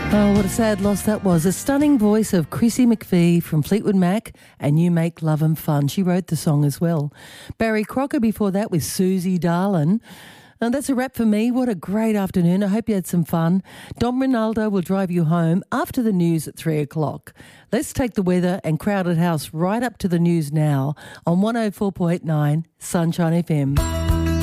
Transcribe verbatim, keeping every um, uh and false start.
Oh, what a sad loss that was. A stunning voice of Chrissy McVie from Fleetwood Mac and You Make Love and Fun. She wrote the song as well. Barry Crocker before that with Susie Darlin. And that's a wrap for me. What a great afternoon. I hope you had some fun. Dom Ronaldo will drive you home after the news at three o'clock. Let's take the weather and Crowded House right up to the news now on one oh four point nine Sunshine F M.